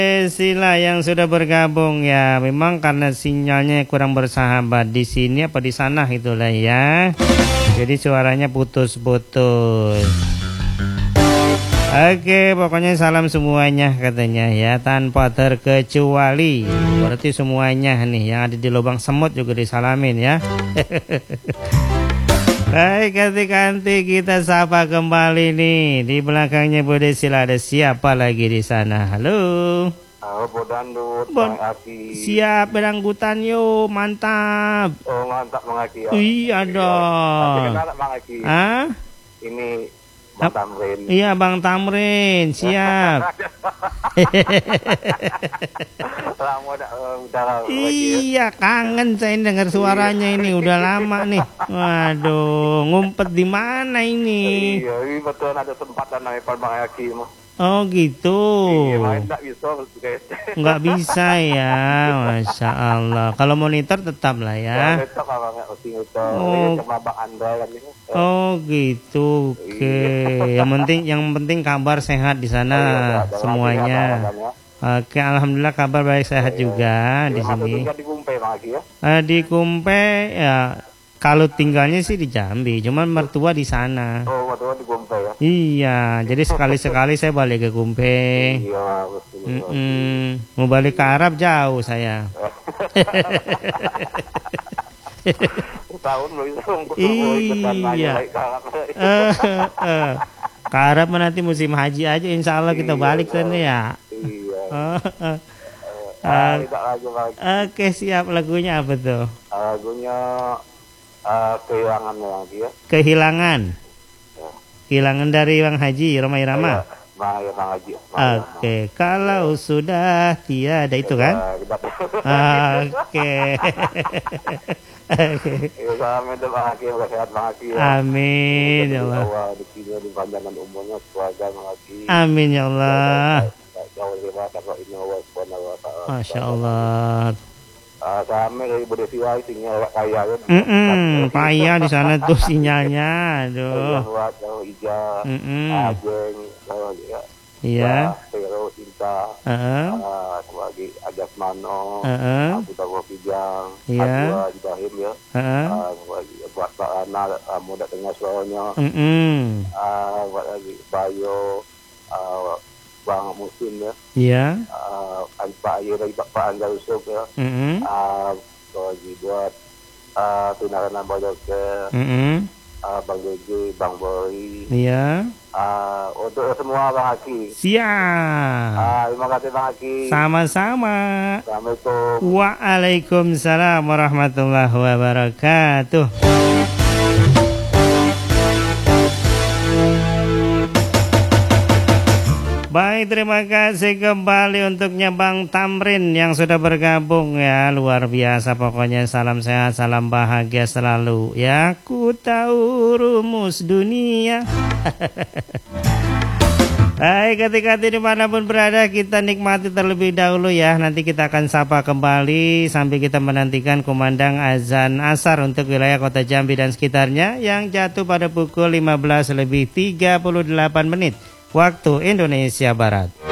Sila yang sudah bergabung ya, memang karena sinyalnya kurang bersahabat di sini apa di sana itulah ya. Jadi suaranya putus-putus. Oke, pokoknya salam semuanya katanya ya, tanpa terkecuali. Berarti semuanya nih yang ada di lubang semut juga disalamin ya. Baik, ganti-ganti kita sapa kembali nih. Di belakangnya Bude Sila ada siapa lagi di sana? Halo. Halo, Bodandut, Bang Aki. Siap beranggutan yuk, mantap. Oh, mantap Bang Aki ya. Iya dong. Tapi kenal Bang Aki. Ah? Ini Bang Tamrin. Iya Bang Tamrin, siap. Iya, kangen saya dengar suaranya ini, udah lama nih. Waduh, ngumpet di mana ini? Iya, ini betul ada tempatan namanya Bang Aki. Oh gitu. Iya, nggak bisa guys. Nggak bisa ya, Masya Allah. Kalau monitor tetap lah ya. Tetap kalau nggak monitor, cuma Bang Andra kan ini. Oh gitu, oke. Yang penting kabar sehat di sana semuanya. Oke, alhamdulillah kabar baik sehat juga di sini. Di Kumpe lagi ya? Di Kumpe ya, kalau tinggalnya sih di Jambi, cuman mertua di sana. Oh, mertua di Kumpe ya? Iya, jadi sekali-sekali saya balik ke Kumpe. Iya, betul. Mau balik ke Arab jauh saya. Tahun iya. Ke Arab nanti musim haji aja, insya Allah kita balik sana ya. Oke, siap. Lagunya apa tuh? Lagunya Kehilangan lagi ya. Kehilangan. Kehilangan dari Bang Haji Roma Irama. Bang Haji. Oke, kalau sudah tiada itu kan? Oke. Amin ya Allah. Amin ya Allah. Masya Allah. Kami dari Bude Sila sinyal kaya ya. Payah di sana tuh sinyalnya. Aduh. Ajeng, iya. Pero Cinta. Lagi Ajas Mano. Aku tahu Pijang. Iya. Ibrahim ya. Buat Pak Ana muda tengah suaranya. Buat lagi Bayo. Bang Musim ya. Iya. Pak Ayu dari Pak Anda Usuk ya. Lagi buat tunangan Bodoh ke Bang Gege, Bang Boy. Iya. Untuk semua Bang Haki. Siap. Terima kasih Bang Haki. Sama-sama. Assalamualaikum. Waalaikumsalam warahmatullahi wabarakatuh. Baik, terima kasih kembali untuknya Bang Tamrin yang sudah bergabung ya. Luar biasa pokoknya, salam sehat, salam bahagia selalu ya. Ku tahu rumus dunia. Baik, ketika dimanapun berada kita nikmati terlebih dahulu ya. Nanti kita akan sapa kembali sambil kita menantikan kumandang azan asar untuk wilayah kota Jambi dan sekitarnya yang jatuh pada pukul 15:38 waktu Indonesia Barat.